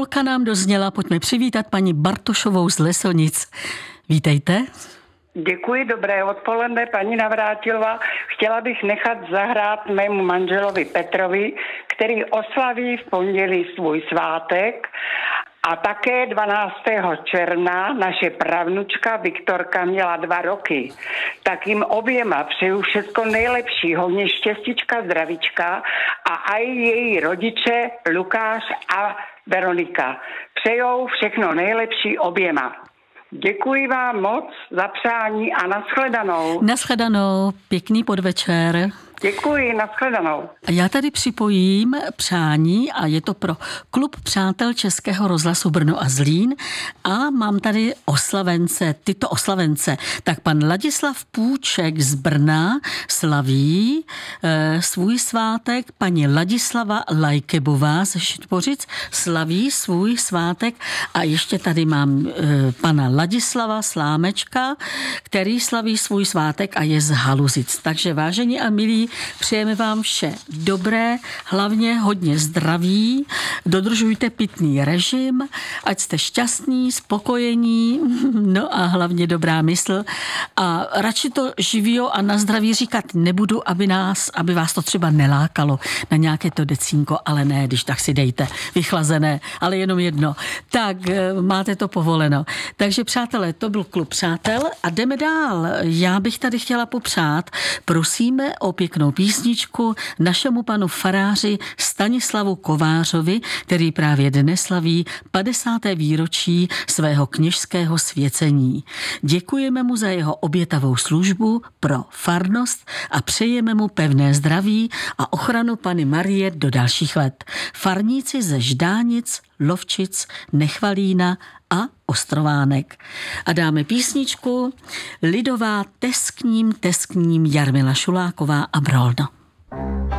polka nám dozněla, pojďme přivítat paní Bartošovou z Lesonic. Vítejte. Děkuji, dobré odpoledne, paní Navrátilová. Chtěla bych nechat zahrát mému manželovi Petrovi, který oslaví v pondělí svůj svátek, a také 12. června naše pravnučka Viktorka měla 2 roky. Tak jim oběma přeju všechno nejlepší, hodně štěstíčka, zdravíčka a aj její rodiče Lukáš a Veronika. Přejou všechno nejlepší oběma. Děkuji vám moc za přání a nashledanou. Nashledanou, pěkný podvečer. Děkuji, nashledanou. Já tady připojím přání a je to pro Klub přátel Českého rozhlasu Brno a Zlín a mám tady oslavence, tyto oslavence. Tak pan Ladislav Půček z Brna slaví svůj svátek, paní Ladislava Lajkebová ze Šitpořic slaví svůj svátek a ještě tady mám pana Ladislava Slámečka, který slaví svůj svátek a je z Haluzic. Takže vážení a milí, přejeme vám vše dobré, hlavně hodně zdraví, dodržujte pitný režim, ať jste šťastní, spokojení, no a hlavně dobrá mysl. A radši to živio a na zdraví říkat nebudu, aby vás to třeba nelákalo na nějaké to decínko, ale ne, když tak si dejte vychlazené, ale jenom jedno. Tak máte to povoleno. Takže přátelé, to byl Klub přátel a jdeme dál. Já bych tady chtěla popřát, prosíme o pěknou písničku našemu panu faráři Stanislavu Kovářovi, který právě dnes slaví 50. výročí svého kněžského svěcení. Děkujeme mu za jeho obětavou službu pro farnost a přejeme mu pevné zdraví a ochranu Panny Marie do dalších let. Farníci ze Ždánic, Lovčic, Nechvalína a Ostrovánek. A dáme písničku lidová teskním Jarmila Šuláková a Brolno.